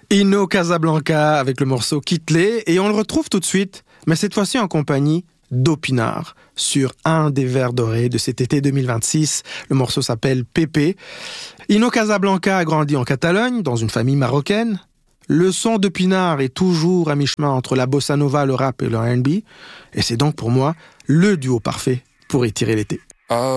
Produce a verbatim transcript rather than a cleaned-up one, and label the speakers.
Speaker 1: Inno Casablanca avec le morceau Kittelé et on le retrouve tout de suite, mais cette fois-ci en compagnie d'Opinard sur un des vers dorés de cet été deux mille vingt-six. Le morceau s'appelle Pépé. Inno Casablanca a grandi en Catalogne, dans une famille marocaine. Le son d'Opinard est toujours à mi-chemin entre la bossa nova, le rap et le R and B. Et c'est donc pour moi le duo parfait pour étirer l'été.
Speaker 2: Oh.